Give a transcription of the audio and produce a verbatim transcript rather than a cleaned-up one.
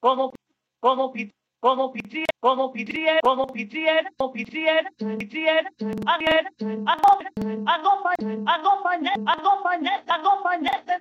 como, como, pi- como pitrie, como pitrie, como pitrie, como pitrie, pitrie, ayer, acompañe, acompañe, acompañe, acompañe,